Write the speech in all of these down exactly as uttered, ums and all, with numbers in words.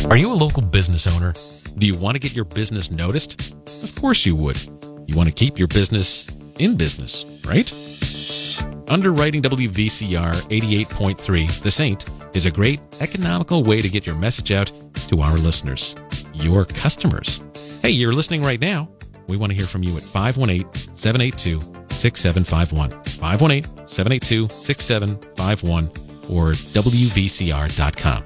Are you a local business owner? Do you want to get your business noticed? Of course you would. You want to keep your business in business, right? Underwriting W V C R eighty-eight point three, The Saint, is a great economical way to get your message out to our listeners, your customers. Hey, you're listening right now. We want to hear from you at five one eight, seven eight two, six seven five one, five one eight, seven eight two, six seven five one, or W V C R dot com.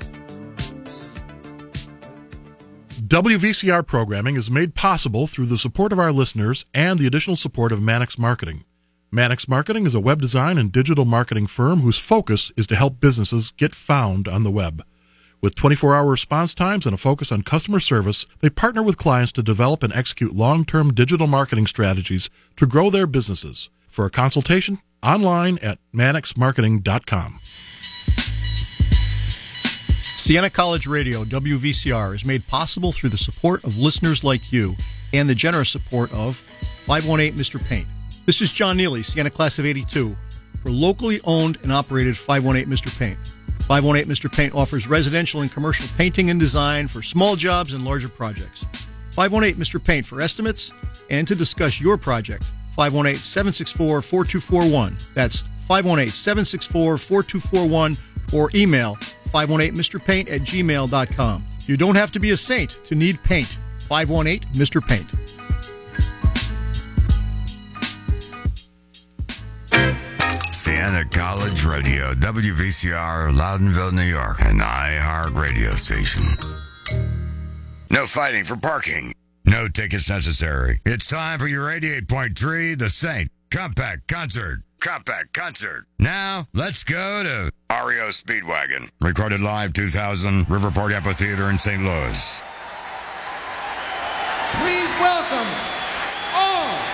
W V C R programming is made possible through the support of our listeners and the additional support of Mannix Marketing. Mannix Marketing is a web design and digital marketing firm whose focus is to help businesses get found on the web. With twenty-four hour response times and a focus on customer service, they partner with clients to develop and execute long-term digital marketing strategies to grow their businesses. For a consultation, online at mannix marketing dot com. Siena College Radio, W V C R, is made possible through the support of listeners like you and the generous support of five one eight Mister Paint. This is John Neely, Siena Class of eighty-two, for locally owned and operated five one eight Mister Paint. five one eight Mister Paint offers residential and commercial painting and design for small jobs and larger projects. five one eight Mister Paint for estimates and to discuss your project. five one eight, seven six four, four two four one. That's five one eight, seven six four, four two four one, or email five one eight Mister Paint at gmail dot com. You don't have to be a saint to need paint. five one eight Mister Paint. Siena College Radio, W V C R, Loudonville, New York, an iHeart radio station. No fighting for parking. No tickets necessary. It's time for your eighty-eight point three The Saint Compact Concert. Compact Concert. Now, let's go to R E O Speedwagon. Recorded live two thousand, Riverport Amphitheater in Saint Louis. Please welcome all